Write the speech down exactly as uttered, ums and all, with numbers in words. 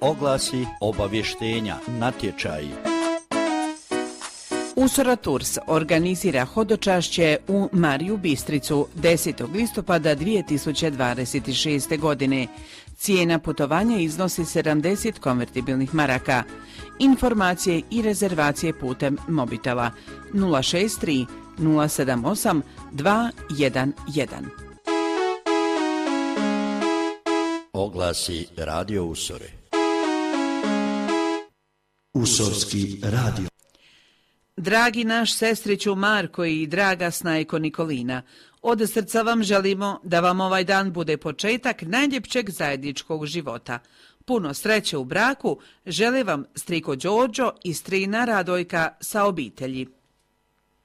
oglasi, obavještenja, natječaji. Usora Tours organizira hodočašće u Mariju Bistricu desetog listopada dvije tisuće dvadeset šeste. godine. Cijena putovanja iznosi sedamdeset konvertibilnih maraka. Informacije i rezervacije putem mobitela nula šest tri nula sedam osam dva jedan jedan. Oglasi Radio Usore. Usorski radio. Dragi naš sestriću Marko i draga snajko Nikolina, od srca vam želimo da vam ovaj dan bude početak najljepšeg zajedničkog života. Puno sreće u braku žele vam striko Đorđo i strina Radojka sa obitelji.